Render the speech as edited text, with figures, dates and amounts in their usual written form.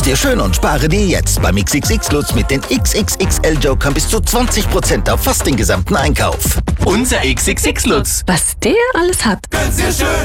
dir schön und spare dir jetzt beim XXX-Lutz mit den XXXL-Jokern bis zu 20% auf fast den gesamten Einkauf. Unser XXX-Lutz. Was der alles hat. Gönn's dir schön